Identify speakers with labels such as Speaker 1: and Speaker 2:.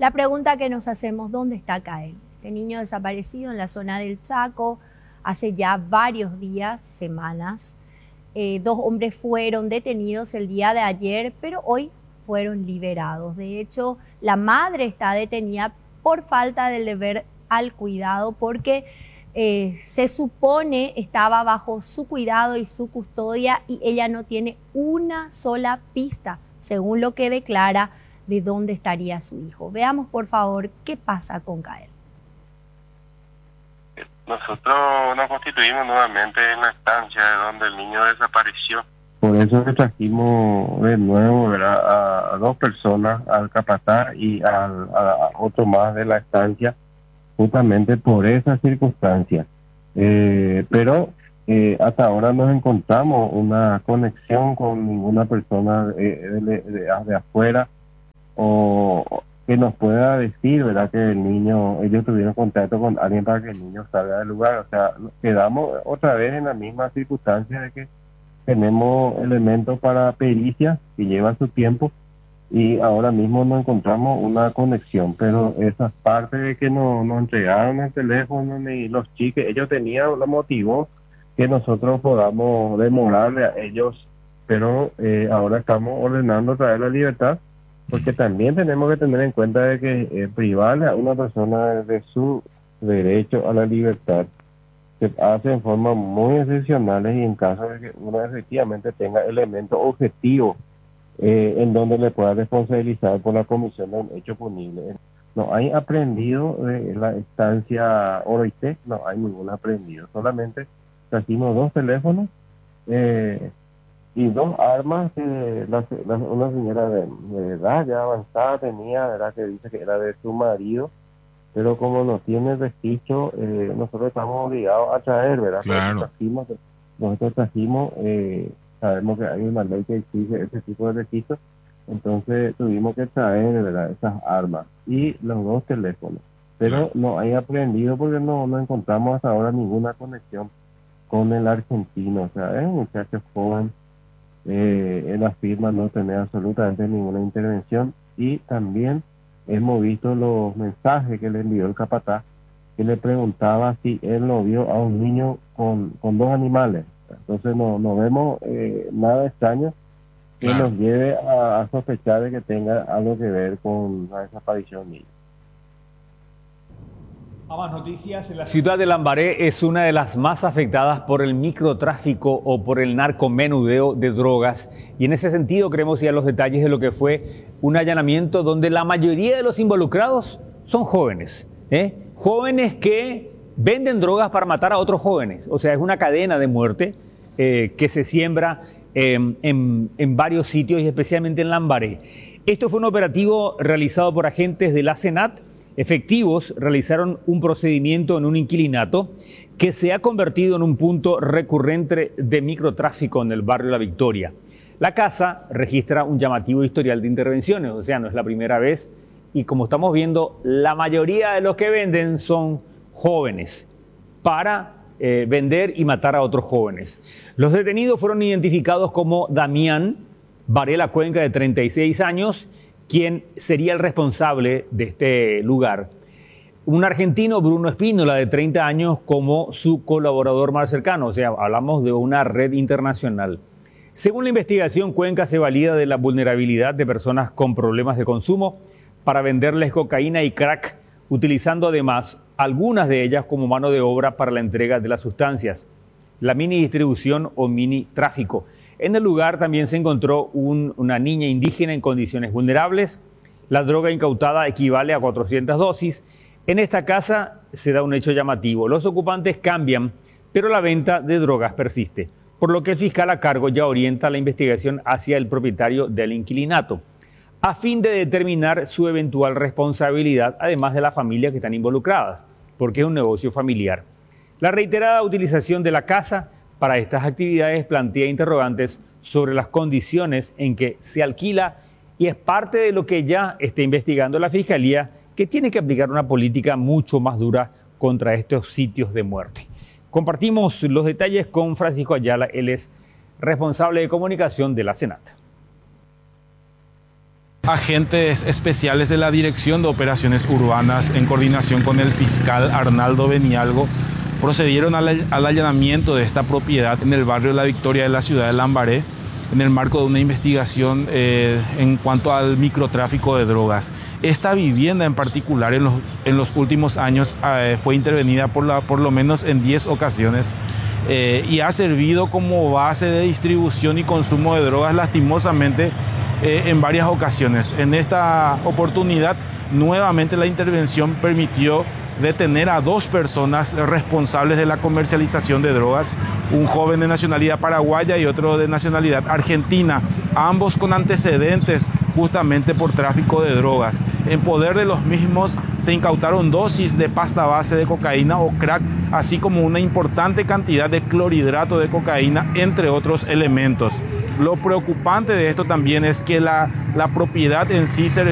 Speaker 1: La pregunta que nos hacemos, ¿dónde está Cael? Este niño desaparecido en la zona del Chaco hace ya varios días, semanas. Dos hombres fueron detenidos el día de ayer, pero hoy fueron liberados. De hecho, la madre está detenida por falta del deber al cuidado porque se supone estaba bajo su cuidado y su custodia y ella no tiene una sola pista, según lo que declara, de dónde estaría su hijo. Veamos, por favor, qué pasa con Cael.
Speaker 2: Nosotros nos constituimos nuevamente en la estancia de donde el niño desapareció. Por eso que trajimos de nuevo, ¿verdad?, a dos personas, al capataz y a otro más de la estancia, justamente por esa circunstancia. Pero hasta ahora no encontramos una conexión con ninguna persona de afuera o que nos pueda decir, ¿verdad?, que el niño, ellos tuvieron contacto con alguien para que el niño salga del lugar. O sea, quedamos otra vez en la misma circunstancia de que tenemos elementos para pericia que lleva su tiempo y ahora mismo no encontramos una conexión, pero esa parte de que no nos entregaron el teléfono ni los chiques, ellos tenían la motivo que nosotros podamos demorarle a ellos, pero ahora estamos ordenando traer la libertad, porque también tenemos que tener en cuenta de que privarle a una persona de su derecho a la libertad se hace en forma muy excepcionales y en caso de que uno efectivamente tenga elementos objetivos en donde le pueda responsabilizar por la comisión de un hecho punible. No hay aprendido de la estancia Oroité, no hay ningún aprendido, solamente trajimos dos teléfonos y dos armas que una señora de edad ya avanzada tenía, ¿verdad?, que dice que era de su marido, pero como no tiene registro, nosotros estamos obligados a traer, ¿verdad?
Speaker 3: Claro.
Speaker 2: Nosotros trajimos, sabemos que hay una ley que exige ese tipo de registro, entonces tuvimos que traer, ¿verdad?, esas armas y los dos teléfonos, pero no hay aprendido porque no encontramos hasta ahora ninguna conexión con el argentino. O sea, es un muchacho joven, él afirma no tener absolutamente ninguna intervención y también hemos visto los mensajes que le envió el capataz, que le preguntaba si él no vio a un niño con dos animales. Entonces no vemos nada extraño que nos lleve a sospechar de que tenga algo que ver con la desaparición de niños.
Speaker 3: A más noticias, la ciudad de Lambaré es una de las más afectadas por el microtráfico o por el narcomenudeo de drogas. Y en ese sentido queremos ir a los detalles de lo que fue un allanamiento donde la mayoría de los involucrados son jóvenes. Jóvenes que venden drogas para matar a otros jóvenes. O sea, es una cadena de muerte que se siembra en varios sitios y especialmente en Lambaré. Esto fue un operativo realizado por agentes de la SENAT. Efectivos realizaron un procedimiento en un inquilinato que se ha convertido en un punto recurrente de microtráfico en el barrio La Victoria. La casa registra un llamativo historial de intervenciones, o sea, no es la primera vez y como estamos viendo, la mayoría de los que venden son jóvenes para vender y matar a otros jóvenes. Los detenidos fueron identificados como Damián Varela Cuenca, de 36 años, quien sería el responsable de este lugar. Un argentino, Bruno Espínola, de 30 años, como su colaborador más cercano. O sea, hablamos de una red internacional. Según la investigación, Cuenca se valida de la vulnerabilidad de personas con problemas de consumo para venderles cocaína y crack, utilizando además algunas de ellas como mano de obra para la entrega de las sustancias, la mini distribución o mini tráfico. En el lugar también se encontró una niña indígena en condiciones vulnerables. La droga incautada equivale a 400 dosis. En esta casa se da un hecho llamativo. Los ocupantes cambian, pero la venta de drogas persiste, por lo que el fiscal a cargo ya orienta la investigación hacia el propietario del inquilinato, a fin de determinar su eventual responsabilidad, además de las familias que están involucradas, porque es un negocio familiar. La reiterada utilización de la casa para estas actividades plantea interrogantes sobre las condiciones en que se alquila y es parte de lo que ya está investigando la Fiscalía, que tiene que aplicar una política mucho más dura contra estos sitios de muerte. Compartimos los detalles con Francisco Ayala, él es responsable de comunicación de la SENAT.
Speaker 4: Agentes especiales de la Dirección de Operaciones Urbanas, en coordinación con el fiscal Arnaldo Benialgo, procedieron al allanamiento de esta propiedad en el barrio La Victoria de la ciudad de Lambaré, en el marco de una investigación en cuanto al microtráfico de drogas. Esta vivienda en particular en los últimos años fue intervenida por lo menos en 10 ocasiones y ha servido como base de distribución y consumo de drogas, lastimosamente, en varias ocasiones. En esta oportunidad, nuevamente la intervención permitió detener a 2 personas responsables de la comercialización de drogas, un joven de nacionalidad paraguaya y otro de nacionalidad argentina, ambos con antecedentes justamente por tráfico de drogas. En poder de los mismos se incautaron dosis de pasta base de cocaína o crack, así como una importante cantidad de clorhidrato de cocaína, entre otros elementos. Lo preocupante de esto también es que la propiedad en sí se